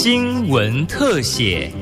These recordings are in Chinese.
新闻特写。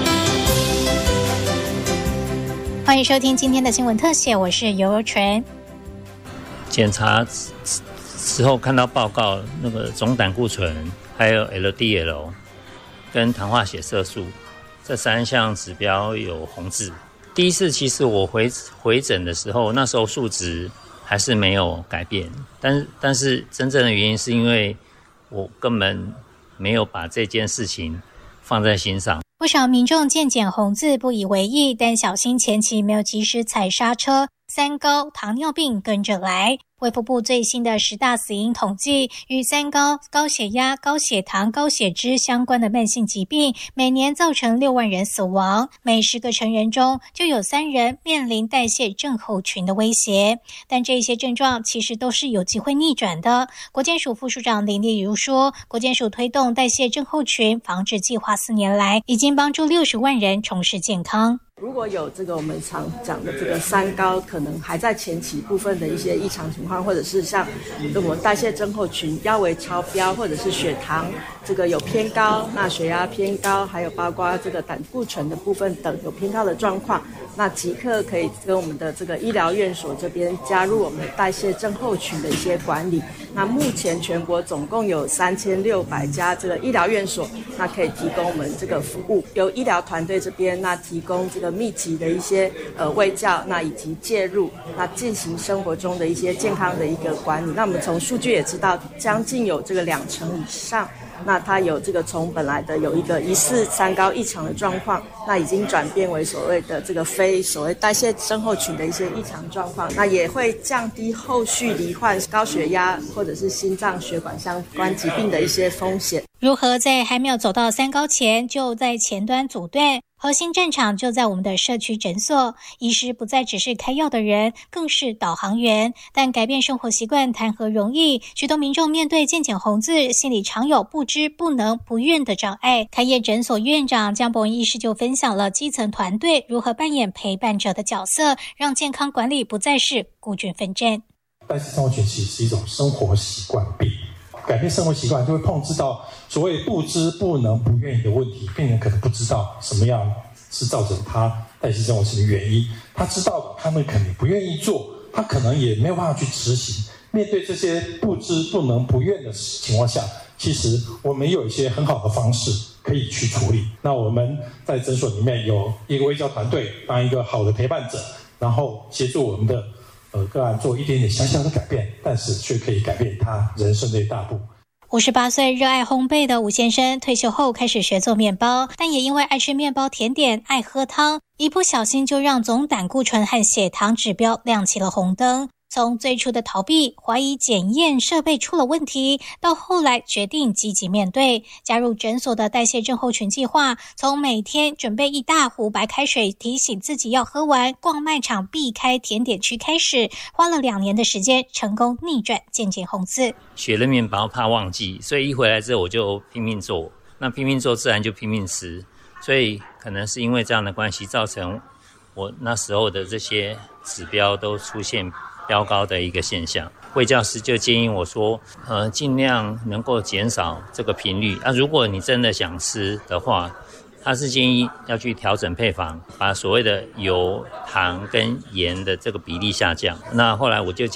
欢迎收听今天的新闻特写，我是尤纯。 检查之后看到报告，那个总胆固醇还有 LDL 跟糖化血色素这3项指标有红字。第一次其实我回诊的时候，那时候数值还是没有改变，但是真正的原因是因为我根本没有把这件事情放在心上。 不少民众见检红字不以为意，但小心前期没有及时踩刹车，3高、糖尿病跟着来。卫福部最新的10大死因统计，与3高、高血压、高血糖、高血脂相关的慢性疾病，每年造成6万人死亡，每10个成人中就有3人面临代谢症候群的威胁。但这些症状其实都是有机会逆转的。国健署副署长林丽如说，国健署推动代谢症候群防治计划4年来，已经帮助60万人重拾健康。 如果有这个我们常讲的这个3高，可能还在前期部分的一些异常情况，或者是像我们代谢症候群腰围超标，或者是血糖这个有偏高，那血压偏高，还有包括这个胆固醇的部分等有偏高的状况，那即刻可以跟我们的这个医疗院所这边加入我们的代谢症候群的一些管理。那目前全国总共有3600家这个医疗院所，那可以提供我们这个服务，由医疗团队这边那提供这个密集的一些卫教，那以及介入，那进行生活中的一些健康的一个管理。那我们从数据也知道，将近有这个20%以上，那它有这个从本来的有一个疑似3高异常的状况，那已经转变为所谓的这个非所谓代谢症候群的一些异常状况，那也会降低后续罹患高血压或者是心脏血管相关疾病的一些风险。 如何在还没有走到3高前就在前端阻断？核心战场就在我们的社区诊所，医师不再只是开药的人，更是导航员。但改变生活习惯谈何容易？许多民众面对健检红字，心里常有不知、不能、不愿的障碍。开业诊所院长江博文医师就分享了基层团队如何扮演陪伴者的角色，让健康管理不再是孤军奋战。 代谢症候群其实是一种生活习惯病。改变生活习惯就会碰触到所谓不知、不能、不愿意的问题，病人可能不知道什么样是造成他代谢症候群的原因，他知道的，他们可能不愿意做，他可能也没有办法去执行。面对这些不知、不能、不愿的情况下，其实我们有一些很好的方式可以去处理。那我们在诊所里面有一个卫教团队当一个好的陪伴者，然后协助我们的个案做一点点小小的改变，但是却可以改变他人生的一大步。 58岁热爱烘焙的吴先生退休后开始学做面包，但也因为爱吃面包甜点、爱喝汤，一不小心就让总胆固醇和血糖指标亮起了红灯。从最初的逃避、怀疑检验设备出了问题，到后来决定积极面对，加入诊所的代谢症候群计划，从每天准备一大壶白开水提醒自己要喝完，逛卖场避开甜点区开始，花了2年的时间，成功逆转健检红字。 学了面包怕忘记，所以一回来之后我就拼命做，那拼命做自然就拼命吃，所以可能是因为这样的关系，造成我那时候的这些指标都出现飙高的一个现象。卫教师就建议我说尽量能够减少这个频率，如果你真的想吃的话，他是建议要去调整配方，把所谓的油、糖跟盐的这个比例下降。那后来我就